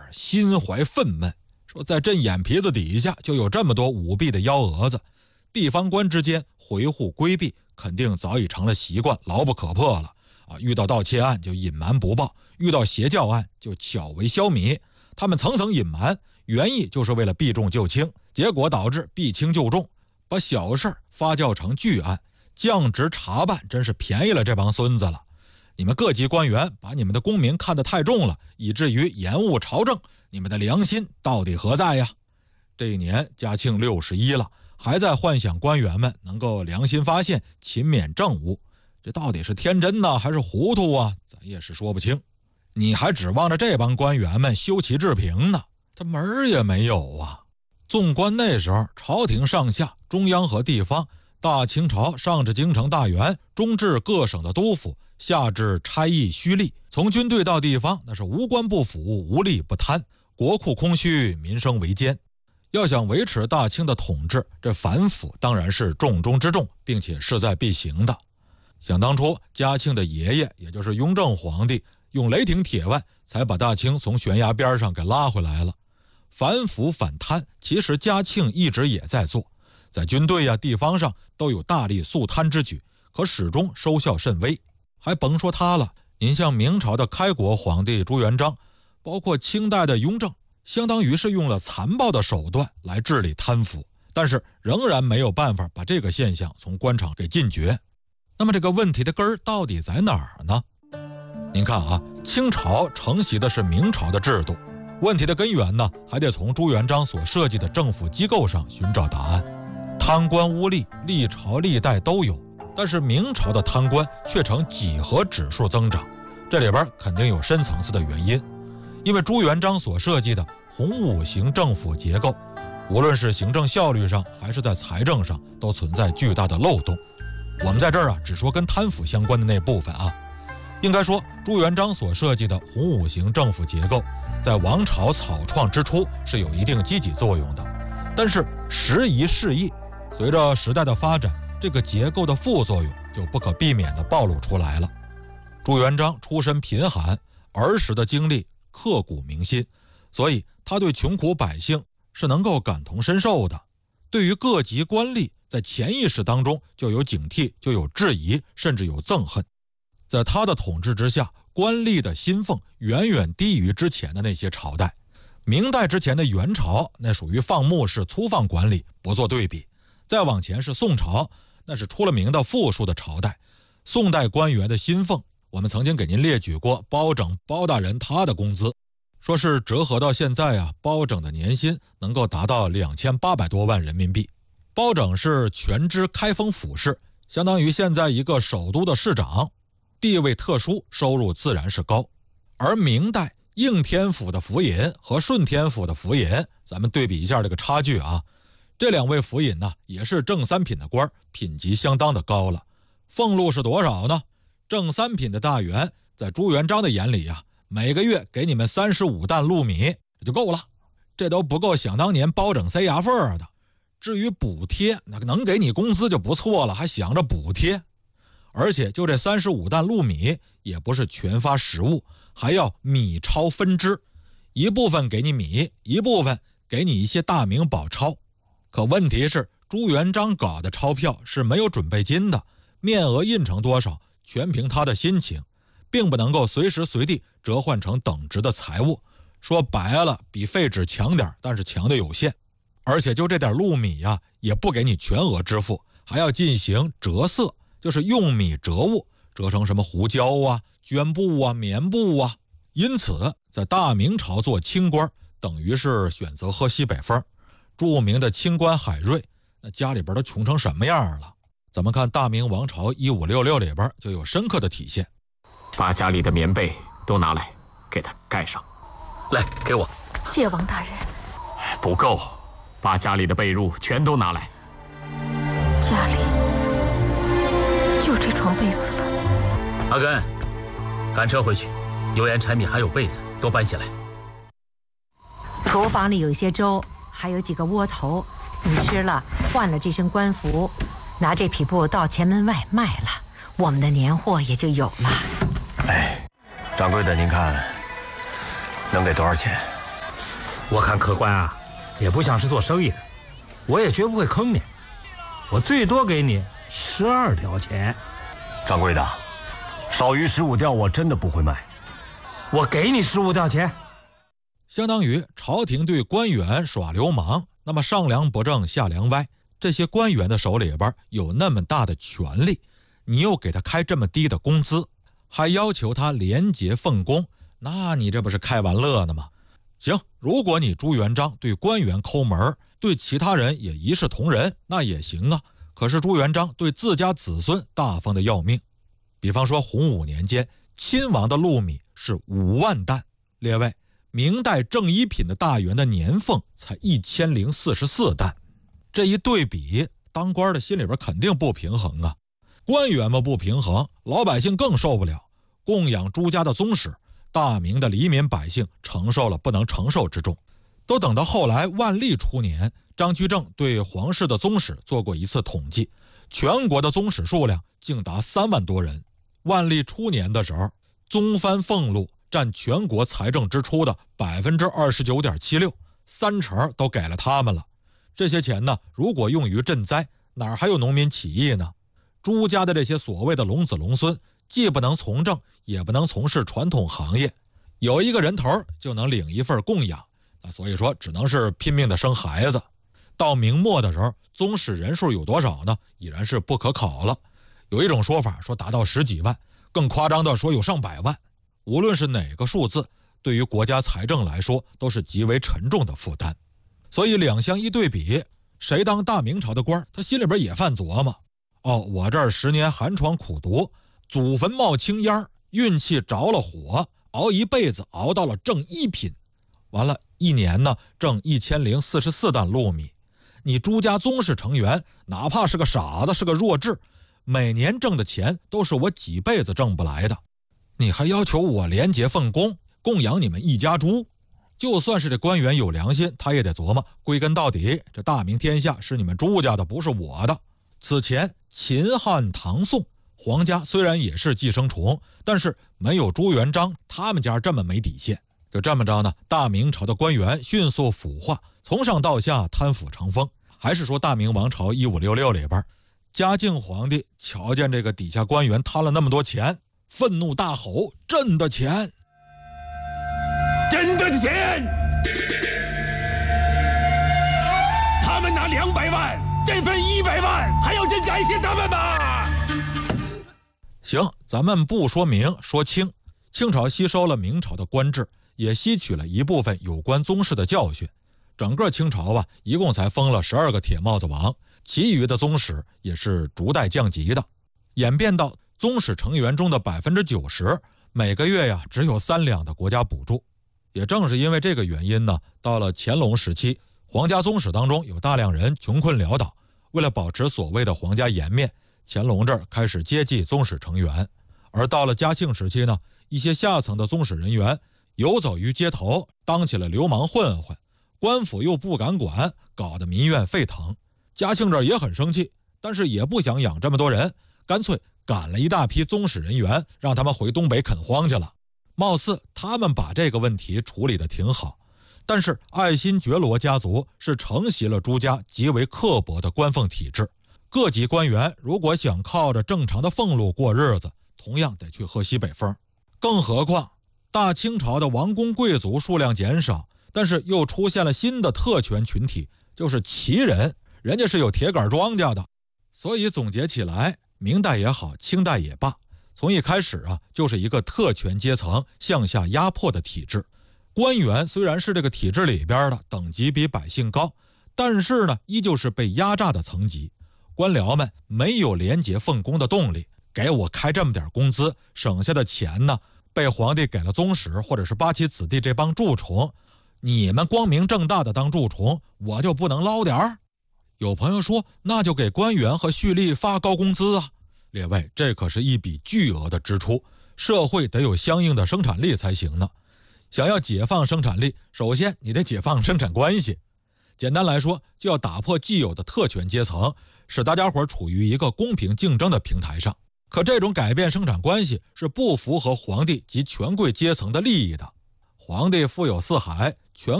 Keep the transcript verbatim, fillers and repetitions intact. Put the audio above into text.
心怀愤懑，说在朕眼皮子底下就有这么多舞弊的幺蛾子，地方官之间回护规避肯定早已成了习惯，牢不可破了啊！遇到盗窃案就隐瞒不报，遇到邪教案就巧为消弭。他们层层隐瞒，原意就是为了避重就轻，结果导致避轻就重，把小事发酵成巨案，降职查办，真是便宜了这帮孙子了。你们各级官员把你们的功名看得太重了，以至于延误朝政，你们的良心到底何在呀？这一年嘉庆六十一了，还在幻想官员们能够良心发现，勤勉政务，这到底是天真呢还是糊涂啊？咱也是说不清。你还指望着这帮官员们修齐治平呢，这门儿也没有啊！纵观那时候朝廷上下、中央和地方，大清朝上至京城大员，中至各省的督府，下至差役虚吏，从军队到地方，那是无官不腐，无吏不贪，国库空虚，民生维艰。要想维持大清的统治，这反腐当然是重中之重，并且势在必行的。想当初嘉庆的爷爷，也就是雍正皇帝，用雷霆铁腕才把大清从悬崖边上给拉回来了。反腐反贪，其实嘉庆一直也在做，在军队呀、地方上都有大力肃贪之举，可始终收效甚微。还甭说他了，您像明朝的开国皇帝朱元璋，包括清代的雍正，相当于是用了残暴的手段来治理贪腐，但是仍然没有办法把这个现象从官场给禁绝。那么这个问题的根儿到底在哪儿呢？您看啊，清朝承袭的是明朝的制度，问题的根源呢，还得从朱元璋所设计的政府机构上寻找答案。贪官污吏历朝历代都有，但是明朝的贪官却呈几何指数增长，这里边肯定有深层次的原因。因为朱元璋所设计的洪武型政府结构，无论是行政效率上还是在财政上，都存在巨大的漏洞。我们在这儿啊，只说跟贪腐相关的那部分啊。应该说，朱元璋所设计的洪武型政府结构，在王朝草创之初是有一定积极作用的，但是时移世易，随着时代的发展，这个结构的副作用就不可避免地暴露出来了。朱元璋出身贫寒，儿时的经历刻骨铭心，所以他对穷苦百姓是能够感同身受的。对于各级官吏，在潜意识当中就有警惕，就有质疑，甚至有憎恨。在他的统治之下，官吏的薪俸远远低于之前的那些朝代。明代之前的元朝，那属于放牧式粗放管理，不做对比。再往前是宋朝，那是出了名的富庶的朝代。宋代官员的薪俸，我们曾经给您列举过包拯包大人他的工资，说是折合到现在啊，包拯的年薪能够达到两千八百多万人民币。包拯是全知开封府士，相当于现在一个首都的市长，地位特殊，收入自然是高。而明代应天府的府尹和顺天府的府尹，咱们对比一下这个差距啊。这两位府尹呢，也是正三品的官，品级相当的高了。俸禄是多少呢？正三品的大员，在朱元璋的眼里啊，每个月给你们三十五担禄米就够了，这都不够想当年包拯塞牙缝的。至于补贴，那能给你工资就不错了，还想着补贴。而且就这三十五担禄米，也不是全发实物，还要米钞分支，一部分给你米，一部分给你一些大名宝钞。可问题是，朱元璋搞的钞票是没有准备金的，面额印成多少，全凭他的心情，并不能够随时随地折换成等值的财物。说白了，比废纸强点，但是强的有限。而且就这点禄米呀、啊，也不给你全额支付，还要进行折色，就是用米折物，折成什么胡椒啊、绢布啊、棉布啊。因此，在大明朝做清官，等于是选择喝西北风。著名的清官海瑞，那家里边都穷成什么样了？咱们看大明王朝一五六六里边就有深刻的体现。 把家里的棉被都拿来，给他盖上。 来，给我。 谢王大人。 不够。把家里的被褥全都拿来。 家里就这床被子了。 阿根，赶车回去，油盐柴米还有被子都搬下来。 厨房里有些粥，还有几个窝头，你吃了，换了这身官服，拿这匹布到前门外卖了，我们的年货也就有了。 哎，掌柜的，您看能给多少钱？ 我看客官啊，也不像是做生意的，我也绝不会坑你，我最多给你十二吊钱。 掌柜的，少于十五吊我真的不会卖。 我给你十五吊钱。 相当于朝廷对官员耍流氓，那么上梁不正下梁歪，这些官员的手里边有那么大的权力，你又给他开这么低的工资，还要求他廉洁奉公，那你这不是开玩乐呢吗？行，如果你朱元璋对官员抠门，对其他人也一视同仁，那也行啊。可是朱元璋对自家子孙大方的要命。比方说洪武年间，亲王的禄米是五万担，列位，明代正一品的大员的年俸才一千零四十四担，这一对比，当官的心里边肯定不平衡啊。官员们不平衡，老百姓更受不了。供养朱家的宗室，大明的黎民百姓承受了不能承受之重。都等到后来万历初年，张居正对皇室的宗室做过一次统计，全国的宗室数量竟达三万多人。万历初年的时候，宗藩俸禄占全国财政支出的 百分之二十九点七六， 三成都给了他们了。这些钱呢，如果用于赈灾，哪还有农民起义呢？朱家的这些所谓的龙子龙孙，既不能从政，也不能从事传统行业，有一个人头就能领一份供养，那所以说只能是拼命的生孩子。到明末的时候，宗室人数有多少呢？已然是不可考了。有一种说法说达到十几万，更夸张的说有上百万。无论是哪个数字，对于国家财政来说都是极为沉重的负担。所以两相一对比，谁当大明朝的官，他心里边也犯琢磨。哦，我这儿十年寒窗苦读，祖坟冒青烟，运气着了火，熬一辈子熬到了正一品，完了一年呢挣一千零四十四担禄米。你朱家宗室成员，哪怕是个傻子，是个弱智，每年挣的钱都是我几辈子挣不来的，你还要求我廉洁奉公，供养你们一家猪？就算是这官员有良心，他也得琢磨，归根到底，这大明天下是你们朱家的，不是我的。此前秦汉唐宋皇家虽然也是寄生虫，但是没有朱元璋他们家这么没底线。就这么着呢，大明朝的官员迅速腐化，从上到下贪腐成风。还是说大明王朝一五六六里边，嘉靖皇帝瞧见这个底下官员贪了那么多钱，愤怒大吼：朕的钱， 朕的钱！他们拿两百万，朕分一百万，还要朕感谢他们吗？ 行，咱们不说明说清，清朝吸收了明朝的官制，也吸取了一部分有关宗室的教训。整个清朝啊，一共才封了十二个铁帽子王，其余的宗室也是逐代降级的，演变到宗室成员中的 百分之九十 每个月呀只有三两的国家补助。也正是因为这个原因呢，到了乾隆时期，皇家宗室当中有大量人穷困潦倒，为了保持所谓的皇家颜面，乾隆这儿开始接济宗室成员。而到了嘉庆时期呢，一些下层的宗室人员游走于街头，当起了流氓混混，官府又不敢管，搞得民怨沸腾。嘉庆这儿也很生气，但是也不想养这么多人，干脆赶了一大批宗室人员，让他们回东北垦荒去了。貌似他们把这个问题处理得挺好，但是爱新觉罗家族是承袭了朱家极为刻薄的官俸体制，各级官员如果想靠着正常的俸禄过日子，同样得去喝西北风。更何况大清朝的王公贵族数量减少，但是又出现了新的特权群体，就是旗人，人家是有铁杆庄稼的。所以总结起来，明代也好，清代也罢，从一开始啊，就是一个特权阶层向下压迫的体制。官员虽然是这个体制里边的，等级比百姓高，但是呢，依旧是被压榨的层级。官僚们没有廉洁奉公的动力，给我开这么点工资，省下的钱呢，被皇帝给了宗室或者是八旗子弟这帮蛀虫。你们光明正大的当蛀虫，我就不能捞点儿？有朋友说，那就给官员和蓄力发高工资啊。列位，这可是一笔巨额的支出，社会得有相应的生产力才行呢。想要解放生产力，首先你得解放生产关系。简单来说，就要打破既有的特权阶层，使大家伙处于一个公平竞争的平台上。可这种改变生产关系是不符合皇帝及权贵阶层的利益的。皇帝富有四海，权